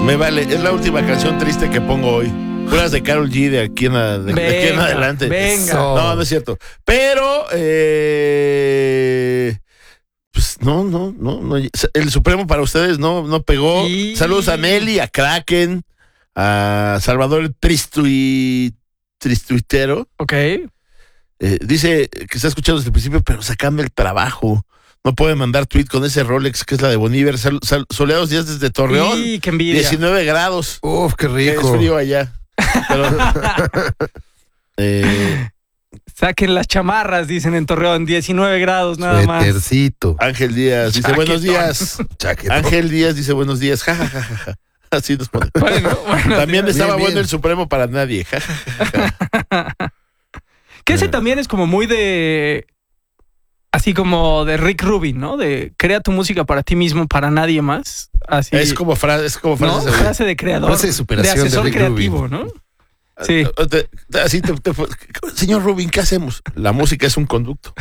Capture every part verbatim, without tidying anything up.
Me vale, es la última canción triste que pongo hoy. Puras de Karol G de aquí en, de, venga, de aquí en adelante. Venga. No, no es cierto. Pero, eh, pues no, no, no, no. El Supremo para ustedes no, no pegó. Sí. Saludos a Nelly, a Kraken, a Salvador Tristui, Tristuitero. Ok. Eh, dice que está escuchando desde el principio, pero sacame el trabajo. No puede mandar tweet con ese Rolex que es la de Bolívar. Sal, sal, soleados días desde Torreón. Sí, qué envidia. diecinueve grados. Uf, qué rico. Es frío allá. Pero, eh, Saquen las chamarras, dicen en Torreón, diecinueve grados nada más. Suétercito. Ángel Díaz dice Chaquetón. buenos días. Chaquetón. Ángel Díaz dice buenos días. Ja, ja, ja, ja, ja. Así nos pone. Bueno, bueno, también bien, estaba bien. bueno el Supremo para nadie. Ja, ja, ja, ja. Que ese también es como muy de... Así como de Rick Rubin, ¿no? De crea tu música para ti mismo, para nadie más. Así, Es como frase, es como ¿no? frase. de- Frase de creador. Frase de superación de asesor Rick creativo, Rubin. ¿no? Sí. Te- te- así te- te- señor Rubin, ¿qué hacemos? La música es un conducto.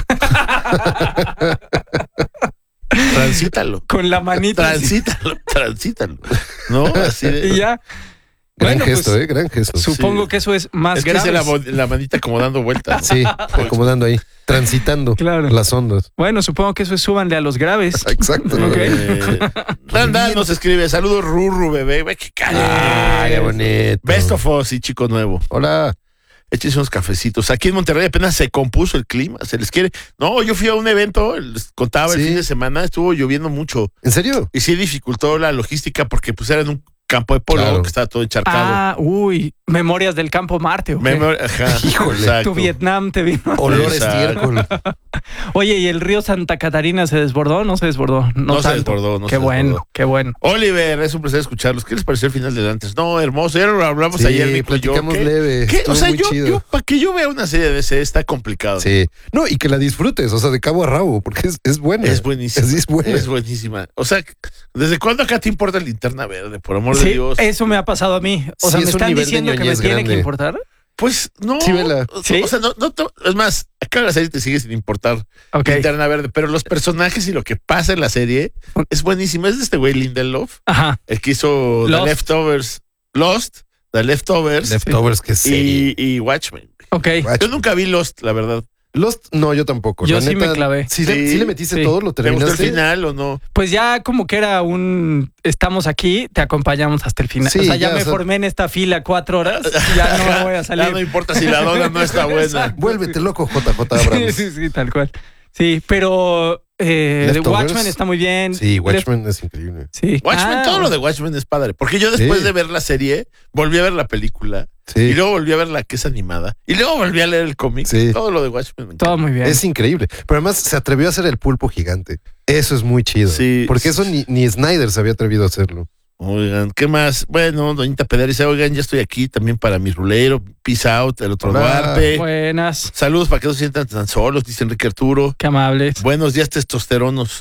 Transítalo. Con la manita. así. Transítalo, transítalo. ¿No? Así de. Y ya. Gran Bueno, gesto, pues, eh, gran gesto. Supongo Sí. que eso es más Es que grave. hice la, mo- la manita como dando vueltas. Sí, acomodando ahí, transitando Claro. las ondas. Bueno, supongo que eso es súbanle a los graves. Exacto. Ok. Eh, Dan Dan nos escribe, saludos Ruru, bebé. Ve qué cara. Ah, qué bonito. Best of Us y Chico Nuevo. Hola. Échense unos cafecitos. Aquí en Monterrey apenas se compuso el clima. Se les quiere. No, yo fui a un evento, les contaba el Sí. fin de semana, estuvo lloviendo mucho. ¿En serio? Y sí dificultó la logística porque pues era en un campo de polo Claro. que estaba todo encharcado. Ah, uy, memorias del campo Marte. ¿o qué? Memor- Ajá, Híjole. exacto. Tu Vietnam te vino. Olor a Exacto. estiércol. Oye, ¿y el río Santa Catarina se desbordó? ¿No se desbordó? No, No se tanto. desbordó, no Qué se bueno, desbordó. qué bueno. Oliver, es un placer escucharlos. ¿Qué les pareció el final de Dantes? No, hermoso. Ya lo hablamos Sí, ayer, Nico y yo. platicamos ¿Qué? leve. ¿Qué? Estuvo O sea, muy yo, chido. yo para que yo vea una serie de ese está complicado. Sí. No, y que la disfrutes, o sea, de cabo a rabo, porque es, es buena. Es buenísima. Sí, es buena. Es buenísima. O sea, ¿desde cuándo acá te importa Linterna Verde? Por amor de Sí, Dios. eso me ha pasado a mí. O Sí, sea, es ¿me un están nivel de diciendo que me ñoñez tiene que grande. importar? Pues no. Sí, vela. O, ¿Sí? o sea, no, no, te- es más, acá la serie te sigue sin importar Ok. Linterna Verde, pero los personajes y lo que pasa en la serie es buenísimo. Es de este güey Lindelof, Ajá. el que hizo The Lost. Leftovers, Lost, The Leftovers Leftovers, que sí. y, y Watchmen. Ok. Yo nunca vi Lost, la verdad. Lost, no, yo tampoco. Yo La sí neta, me clavé. ¿Sí, Sí, le, sí le metiste sí. todo? ¿Lo ¿Te gustó el terminaste? final o no? Pues ya como que era un... Estamos aquí, te acompañamos hasta el final. Sí, o sea, ya, ya, me o sea- formé en esta fila cuatro horas. Ya no me voy a salir. Ya no importa si la dona no está buena. Exacto. Vuélvete loco, J J Abrams. Sí, sí, sí, tal cual. Sí, pero eh, The Leftovers. Watchmen está muy bien. Sí, Watchmen es increíble. Sí. Watchmen, Ah, todo lo de Watchmen es padre. Porque yo después Sí. de ver la serie, volví a ver la película. Y Sí, luego volví a ver la que es animada. Y luego volví a leer el cómic. Sí. Todo lo de Watchmen. me Todo encanta. muy bien. es increíble. Pero además se atrevió a hacer el pulpo gigante. Eso es muy chido. Sí. Porque eso ni, ni Snyder se había atrevido a hacerlo. Oigan, ¿qué más? Bueno, Doñita Pedar dice, oigan, ya estoy aquí también para mi rulero. Peace out, el otro Hola. Duarte. Buenas. Saludos para que no se sientan tan solos, dice Enrique Arturo. Qué amables. Buenos días, testosteronos.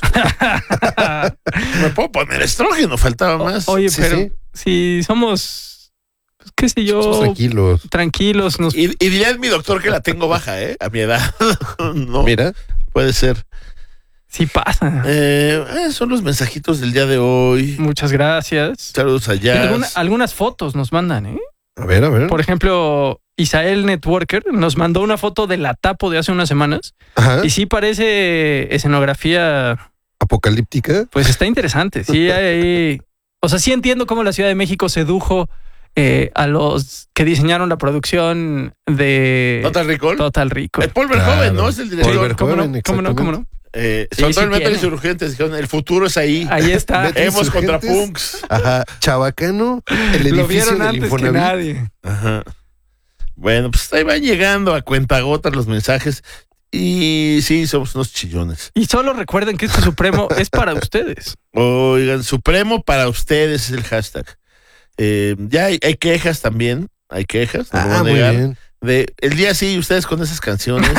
Me puedo poner estrógeno, faltaba más. Oye, Sí, pero sí. si somos, pues, qué sé yo, Somos tranquilos. tranquilos, nos... Y, y diría mi doctor que la tengo baja, ¿eh? A mi edad. No, Mira, puede ser. sí pasa. Eh, eh, son los mensajitos del día de hoy. Muchas gracias. Saludos Y allá. alguna- algunas fotos nos mandan, ¿eh? a ver, a ver. Por ejemplo, Isael Networker nos mandó una foto de la Tapo de hace unas semanas Ajá. y sí parece escenografía, Apocalíptica. pues está interesante. Sí, hay, o sea, sí entiendo cómo la Ciudad de México sedujo eh, a los que dijeron la producción de ¿Total Recall? Total Recall. Eh, Paul Verhoeven, Claro. ¿no? Es el Paul director. Verhoeven. ¿Cómo no? Joven, ¿Cómo no? ¿Cómo no? Eh, Sí, sobre todo sí el Metal tiene. Insurgentes. Dijeron, el futuro es ahí. Ahí está. Vete. Hemos contra Insurgentes. punks. Ajá. Chabacano, el edificio Lo vieron del antes que Infonavit. nadie. Ajá. Bueno, pues ahí van llegando a cuentagotas los mensajes. Y sí, somos unos chillones. Y solo recuerden que este Supremo es para ustedes. Oigan, Supremo para ustedes es el hashtag. Eh, ya hay, hay quejas también. Hay quejas. No lo voy a Ah, muy negar. bien. De el día sí, ustedes con esas canciones.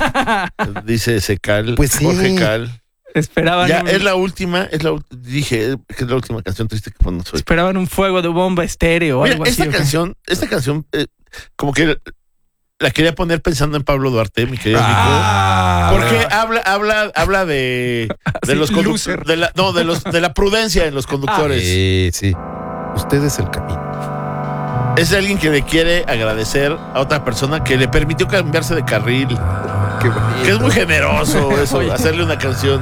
Dice Secal. Pues sí. Jorge Cal. Esperaban, Ya un, es la última, es la ult- dije que es la última canción triste que ponemos hoy. esperaban un fuego de bomba estéreo o Mira, algo así. esta ¿o qué? canción, esta canción, eh, como que la quería poner pensando en Pablo Duarte, mi querido Ah, Nico. Porque bueno. habla, habla, habla de, de Sí, los loser. conductores, de la, no, de los, de la prudencia en los conductores. Sí, sí. Usted es el camino. Es alguien que le quiere agradecer a otra persona que le permitió cambiarse de carril. Qué bonito. Que es muy generoso eso, hacerle una canción.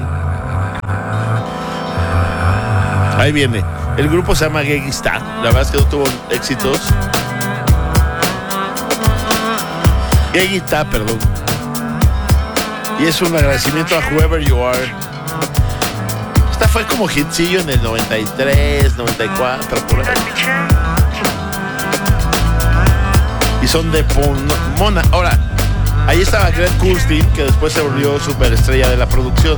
Ahí viene. El grupo se llama Geggy Star. La verdad es que no tuvo éxitos. Geggy Star, perdón. Y es un agradecimiento a Whoever You Are. Esta fue como hitcillo en el noventa y tres, noventa y cuatro, por ahí. Y son de Pomona. Ahora, ahí estaba Greg Kurstin, que después se volvió superestrella de la producción.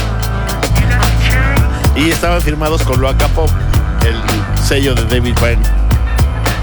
Y estaban firmados con Loaca Pop, el sello de David Byrne.